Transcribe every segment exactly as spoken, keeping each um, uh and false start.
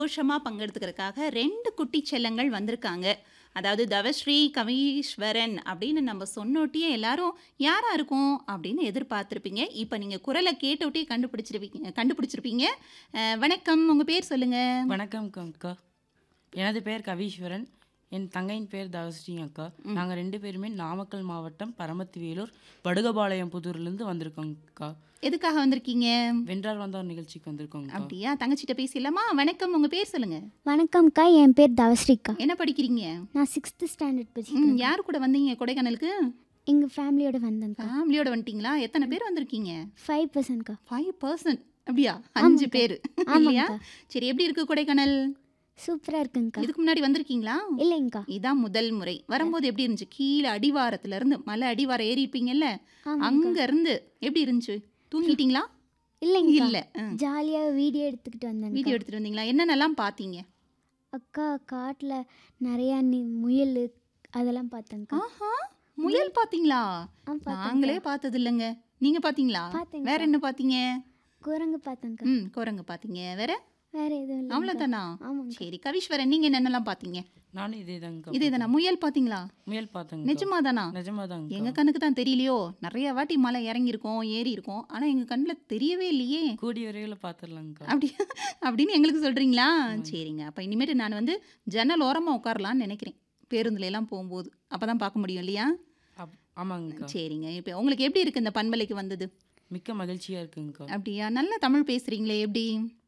சந்தோஷமா பங்கெடுத்துக்கிறதுக்காக ரெண்டு குட்டி செல்லங்கள் வந்திருக்காங்க. அதாவது தவஸ்ரீ, கவீஸ்வரன் அப்படின்னு நம்ம சொன்னோட்டியே எல்லாரும் யாரா இருக்கும் அப்படின்னு எதிர்பார்த்திருப்பீங்க. இப்ப நீங்க குரல கேட்டோட்டியே கண்டுபிடிச்சிருப்பீங்க கண்டுபிடிச்சிருப்பீங்க. அ வணக்கம். உங்க பேர் சொல்லுங்க. வணக்கம் க- அக்கா. எனது பெயர் கவீஸ்வரன். என் தங்கையின் பெயர் தவஸ்ரீ அக்கா. ம். நாங்கள் ரெண்டு பேருமே நாமக்கல் மாவட்டம் பரமத்திவேலூர் வடுகபாளையம் புதூர்லேருந்து வந்திருக்கோங்க அக்கா. எதுக்காக வந்திருக்கீங்க? வென்றார் வந்தார் நிகழ்ச்சிக்கு வந்திருக்கோங்க அக்கா. அப்படியா? தங்கச்சிட்ட பேசிடலாமா? வணக்கம். உங்க பேர் சொல்லுங்க. வணக்கம்க்கா, என் பேர் தவஸ்ரீக்கா. என்ன படிக்கிறீங்க? நான் சிக்ஸ்த்து ஸ்டாண்டர்ட் ம், படிச்சிருக்கேன். யார் கூட வந்தீங்க கொடைக்கானலுக்கு? எங்கள் ஃபேமிலியோட வந்தேங்க்கா. ஃபேமிலியோட வந்துட்டீங்களா? எத்தனை பேர் வந்திருக்கீங்க? ஃபைவ் பர்சன்ட்க்கா. ஃபைவ் பர்சன்ட் அப்படியா? அஞ்சு ஆமாக்கா. பேர் இல்லையா? ஆமாங்க்கா. சரி, எப்படி இருக்கு கொடைக்கானல்? சூப்பராக இருக்குங்க்கா. இதுக்கு முன்னாடி வந்திருக்கீங்களா? இல்லைங்க்கா. இதான் முதல் முறை. வரும்போது எப்படி இருந்துச்சு? கீழே அடிவாரத்துல இருந்து மலை அடிவாரம் ஏறி இருப்பீங்கல்ல, ஆமாங்க்கா. அங்க இருந்து எப்படி இருந்துச்சு? தூங்கிட்டீங்களா? இல்லைங்க்கா. இல்ல. ஜாலியாக வீடியோ எடுத்துக்கிட்டு வந்தேன். வீடியோ எடுத்துட்டு வந்தீங்களா? என்னென்னலாம் பார்த்தீங்க? அக்கா, காட்டில் நிறையா நி முயல் அதெல்லாம் பார்த்தேங்க்கா. ஆஹா, முயல் பார்த்தீங்களா? ஆ நாங்களே பார்த்தேங்க்கா. பார்த்தது இல்லைங்க. நீங்க பார்த்தீங்களா? பார்த்தேங்க்கா. வேற என்ன பார்த்தீங்க? குரங்கு பார்த்தேங்க்கா. ம், குரங்கு பார்த்தீங்க. வேற வேற எதுவும் இல்லை. அவ்வளோதானா? ஆமாங்க்கா. சரி, கவீஸ்வரன் நீங்க என்னென்னலாம் பார்த்தீங்க? நானும் இதே தாங்க இதே தானா? முயல் பார்த்தீங்களா? முயல் பார்த்தேங்க. நிஜமா தானா? நிஜமாதாங்க. எங்க கண்ணுக்கு தான் தெரியலையோ. நிறைய வாட்டி மலை இறங்கியிருக்கோம், ஏறி இருக்கோம், ஆனா எங்க கண்ணுல தெரியவே இல்லையே. கூடிய விரைவில் பார்த்துடலாங்கக்கா. அப்படி அப்படின்னு எங்களுக்கு சொல்றீங்களா? சரிங்க. அப்ப இனிமேட்டு நான் வந்து ஜன்னல் ஓரமா உட்காரலான்னு நினைக்கிறேன், பேருந்துல எல்லாம் போகும்போது. அப்பதான் பார்க்க முடியும் இல்லையா? அப் ஆமாங்கக்கா. சரிங்க. இப்போ உங்களுக்கு எப்படி இருக்கு இந்த பண்பலைக்கு வந்தது? மிக்க மகிழ்ச்சியாக இருக்குங்கக்கா. அப்படியா? நல்லா தமிழ் பேசுறீங்களே, எப்படி?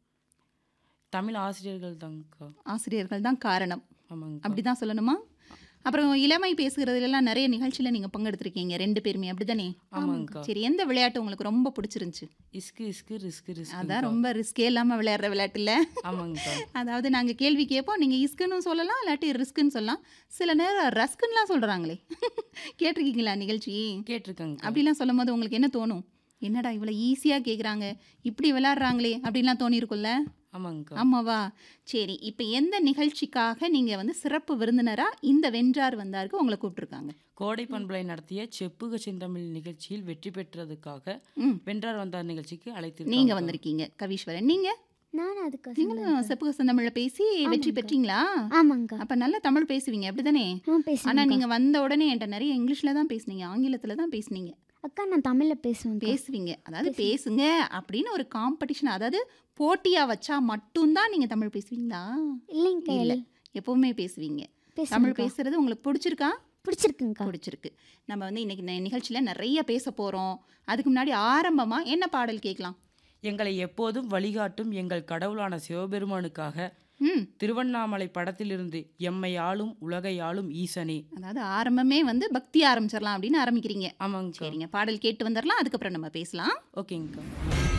தமிழ் ஆசிரியர்கள் தாங்கக்கா. ஆசிரியர்கள் தான் காரணம், ஆமாங்கக்கா. அப்படிதான் சொல்லணுமா? அப்புறம் இளமை பேசுகிறதுலாம் நிறைய நிகழ்ச்சியில நீங்க பங்கெடுத்திருக்கீங்க ரெண்டு பேருமே, அப்படிதானே? ஆமாங்கக்கா. சரி, எந்த விளையாட்டு உங்களுக்கு ரொம்ப பிடிச்சிருந்துச்சு? இஸ்கு இஸ்கு ரிஸ்கு ரிஸ்கு. அதான் ரொம்ப ரிஸ்கே இல்லாம விளையாடுற விளையாட்டு இல்ல. ஆமாங்கக்கா. அதாவது நாங்க கேள்வி கேட்போம், நீங்க இஸ்க்குன்னு சொல்லலாம், இல்லாட்டி ரிஸ்க்குன்னு சொல்லலாம். சில நேரம் ரஸ்க்குன்னுலாம் சொல்றாங்களே, கேட்டிருக்கீங்களா நிகழ்ச்சி? கேட்டிருக்கேங்கக்கா. அப்படிலாம் சொல்லும் போது உங்களுக்கு என்ன தோணும்? என்னடா இவ்வளோ ஈஸியா கேட்குறாங்க, இப்படி விளையாடுறாங்களே அப்படின்லாம் தோணியிருக்குல்ல? ஆமாங்கக்கா. ஆமாவா? சரி, இப்போ எந்த நிகழ்ச்சிக்காக நீங்க வந்து சிறப்பு விருந்தினரா இந்த வென்றார் வந்தாருக்கு உங்களை கூப்பிட்டுருக்காங்க? கோடை பண்பலை நடத்திய செப்புக செந்தமிழ் நிகழ்ச்சியில் வெற்றி பெற்றதுக்காக ம், வென்றார் வந்தார் நிகழ்ச்சிக்கு நீங்க அழைத்திருக்காங்க. வந்திருக்கீங்க. கவீஸ்வரன் நீங்க? நானும் அதுக்கா நீங்களும் சொன்னேன். செப்புக செந்தமிழில் பேசி வெற்றி ஆமாங்கக்கா. பெற்றீங்களா? ஆமாங்க்கா. அப்ப நல்ல தமிழ் பேசுவீங்க, அப்படிதானே? ஆ ஆனா பேசுவேன்க்கா. நீங்க வந்த உடனே என்கிட்ட நிறைய இங்கிலீஷ்ல தான் பேசுனீங்க, ஆங்கிலத்துல தான் பேசுனீங்க. அக்கா, நான் தமிழில் பேசுவேன்க்கா. பேசுவீங்க, அதாவது பேசுவேன். பேசுங்க அப்படின்னு ஒரு காம்படிஷன், அதாவது போட்டியா வச்சா மட்டும்தான் நீங்க தமிழ் பேசுவீங்களா? இல்லைங்க்கா. இல்ல, எல்- எப்பவுமே பேசுவீங்க. தமிழ் பேசுவேன்க்கா. பேசுறது உங்களுக்கு பிடிச்சிருக்கா? பிடிச்சிருக்குங்க்கா. பிடிச்சிருக்கு. நம்ம வந்து இன்னைக்கு நி- நிகழ்ச்சியில நிறைய பேச போறோம். அதுக்கு முன்னாடி ஆரம்பமா என்ன பாடல் கேட்கலாம்? எங்களை எப்போதும் வழிகாட்டும் எங்கள் கடவுளான சிவபெருமானுக்காக ம், திருவண்ணாமலை படத்திலிருந்து எம்மை ஆளும் உலகை ஆளும் ஈசனே. அதாவது ஆரம்பமே வந்து பக்தி ஆரம்பிச்சிடலாம் அப்படின்னு ஆரம்பிக்கிறீங்க. ஆமாங்கக்கா. சரிங்க, பாடல் கேட்டு வந்துடலாம், அதுக்கப்புறம் நம்ம பேசலாம். ஓகேங்கக்கா.